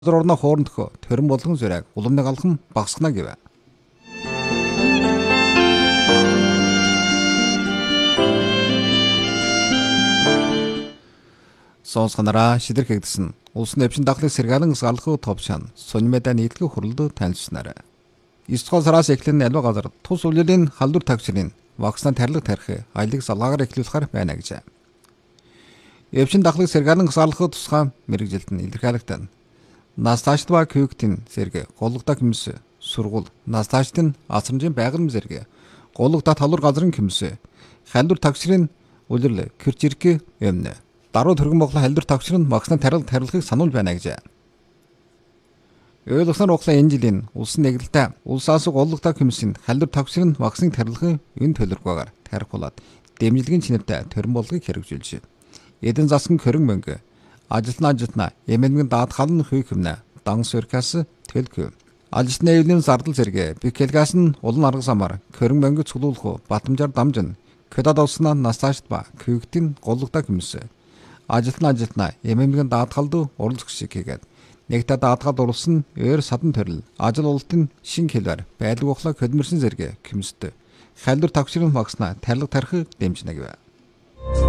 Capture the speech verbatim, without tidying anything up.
Орно хоорондох төрөн болгон зүрэг уламныг алхан багасгана гэв. Сонсгонараа шидэр хэгдсэн улс нэвшин дахлыг сэргаалan сгалхуу товшан сонмеда нийтлэг хурлд танилцснараа. Эсгол сараас эхлэн альва газар тус улирын халдвар тагшрын вакцинад тарилга тарих аялыг салгаагаар эхлүүлэхээр байна гэж. Эвшин дахлыг сэргаалan сгалхуу тусгай мэрэгжилтэн илэрхийлэгдэн. Насташтва күйгтэн сэргэ голгодог хэмс сургуул насташтын асрамжийн байгальм зэрэг голгодог талуур газрын хэмс халдвар тагшрын улирлээ кирчирк эмнэ. Даруй төргөн боглоо халдвар тагшрын вакцинад тарилга тарилгыг сануул байна гэж. Ойлгосноор ухлаа энэ жилийн улсын нэглэлтэй улсаас голгодог хэмсэнд халдвар тагшрын вакцины тарилгын энэ төлөвлөгөөр тарихуулаад дэмжлэгийн чинэртэй төрөн болгыг хэрэгжүүлж. Эдэн засгийн хөрөнгө мөнгө ажилтна ажилтна эмэнмэн даад халан хүй хэмнэ дан сөркас төлгөө ажилтны эвлэн зардал зэрэг бикэлгас нь улан арга самар хөрөнгө мөнгө цуглуулах батамжаар дамжин кодад олсноо настаашт ба күйгтэн голгодог хэмсэ ажилтна ажилтна эмэнмэн даад халд уралцах шиг хийгээд нэгтэ даад халд уралсан өөр садан төрөл ажил ололтын шин хэлбэр байлгуухлаа хөдөлмөрсөн зэрэг хэмсдэ халдвар тагшрын вакцина тарилга тарих дэмжнэ гэв.